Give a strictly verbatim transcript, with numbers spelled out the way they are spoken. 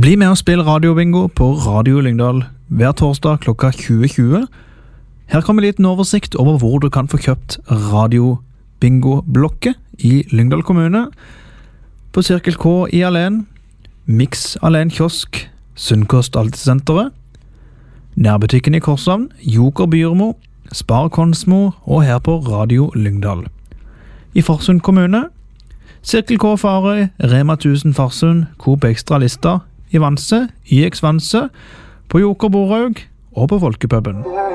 Bli med og spill radiobingo på Radio Lyngdal hver torsdag klokka tjue tjue. Her kommer litt en oversikt over hvor du kan få kjøpt radiobingo-blokket i Lyngdal kommune. På Cirkel K i Alen, Mix Alen Kiosk, Sunnkost Altesenteret, Nærbutikken i Korshavn, Joker Byrmo, Spar Konsmo og her på Radio Lyngdal. I Farsund kommune, Cirkel K Farøy, Rema tusen Farsund, Coop Extra Lista, i Vanse, Y X Vanse, på Joker Borhaug og på Folkepuben.